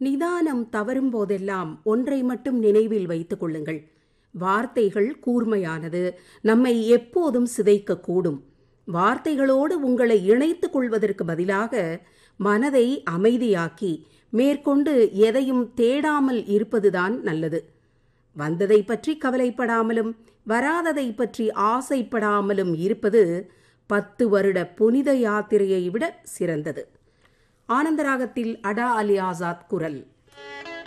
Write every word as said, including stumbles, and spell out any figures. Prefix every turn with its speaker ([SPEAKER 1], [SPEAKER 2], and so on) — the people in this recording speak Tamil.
[SPEAKER 1] நிதானம் தவறும் போதெல்லாம் ஒன்றை மட்டும் நினைவில் வைத்துக் கொள்ளுங்கள். வார்த்தைகள் கூர்மையானது, நம்மை எப்போதும் சிதைக்கக்கூடும். வார்த்தைகளோடு உங்களை இணைத்துக் கொள்வதற்கு பதிலாக மனதை அமைதியாக்கி மேற்கொண்டு எதையும் தேடாமல் இருப்பதுதான் நல்லது. வந்ததை பற்றி கவலைப்படாமலும் வராததை பற்றி ஆசைப்படாமலும் இருப்பது பத்து வருட புனித யாத்திரையை விட சிறந்தது. ஆனந்தராகத்தில் அடா அலி ஆசாத் குரல்.